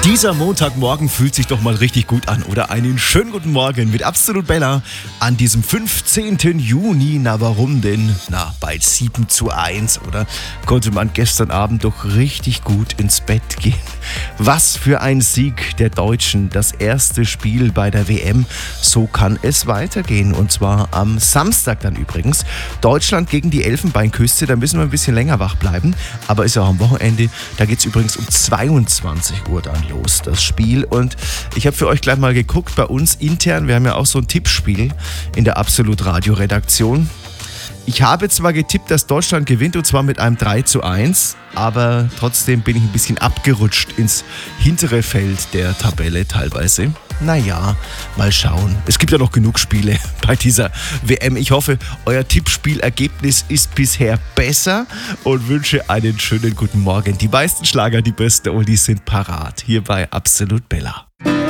Dieser Montagmorgen fühlt sich doch mal richtig gut an, oder? Einen schönen guten Morgen mit Absolut Bella an diesem 15. Juni. Na, warum denn? Na, bei 7:1, oder? Konnte man gestern Abend doch richtig gut ins Bett gehen. Was für ein Sieg der Deutschen. Das erste Spiel bei der WM. So kann es weitergehen. Und zwar am Samstag dann übrigens. Deutschland gegen die Elfenbeinküste. Da müssen wir ein bisschen länger wach bleiben. Aber ist ja auch am Wochenende. Da geht es übrigens um 22 Uhr dann los, das Spiel. Und ich habe für euch gleich mal geguckt, bei uns intern, wir haben ja auch so ein Tippspiel in der Absolut Radio Redaktion. Ich habe zwar getippt, dass Deutschland gewinnt, und zwar mit einem 3:1, aber trotzdem bin ich ein bisschen abgerutscht ins hintere Feld der Tabelle teilweise. Naja, mal schauen. Es gibt ja noch genug Spiele bei dieser WM. Ich hoffe, euer Tippspielergebnis ist bisher besser und wünsche einen schönen guten Morgen. Die meisten Schlager, die besten Oldies sind parat. Hier bei Absolut Bella.